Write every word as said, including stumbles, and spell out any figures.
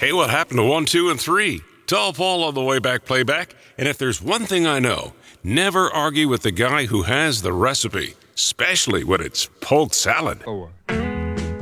Hey, what happened to one, two, and three? Tall Paul on the way back playback. And if there's one thing I know, never argue with the guy who has the recipe, especially when it's polk salad. Four.